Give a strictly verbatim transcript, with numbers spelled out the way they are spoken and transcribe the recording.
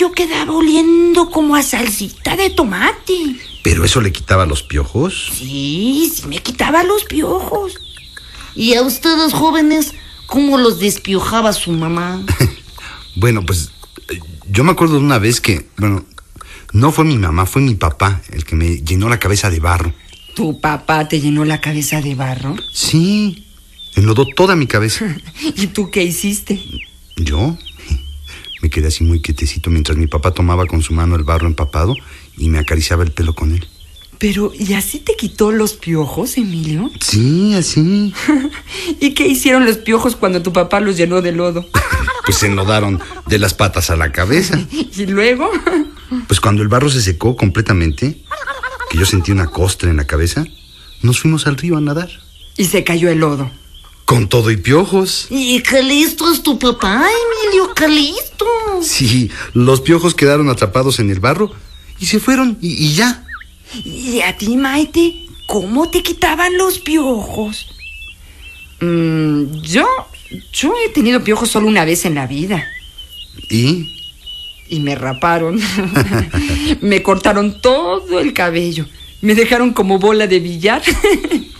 yo quedaba oliendo como a salsita de tomate. ¿Pero eso le quitaba los piojos? Sí, sí me quitaba los piojos. ¿Y a ustedes, jóvenes, cómo los despiojaba su mamá? Bueno, pues yo me acuerdo de una vez que, bueno, no fue mi mamá, fue mi papá el que me llenó la cabeza de barro. ¿Tu papá te llenó la cabeza de barro? Sí, enlodó toda mi cabeza. ¿Y tú qué hiciste? ¿Yo? Me quedé así muy quietecito mientras mi papá tomaba con su mano el barro empapado y me acariciaba el pelo con él. Pero, ¿y así te quitó los piojos, Emilio? Sí, así. ¿Y qué hicieron los piojos cuando tu papá los llenó de lodo? Pues se enlodaron de las patas a la cabeza. ¿Y luego? Pues cuando el barro se secó completamente, que yo sentí una costra en la cabeza, nos fuimos al río a nadar. Y se cayó el lodo. Con todo y piojos. ¿Y Calisto es tu papá, Emilio? Calisto. Sí, los piojos quedaron atrapados en el barro y se fueron y, y ya. ¿Y a ti, Maite? ¿Cómo te quitaban los piojos? Mm, yo, yo he tenido piojos solo una vez en la vida. ¿Y? Y me raparon. Me cortaron todo el cabello. Me dejaron como bola de billar.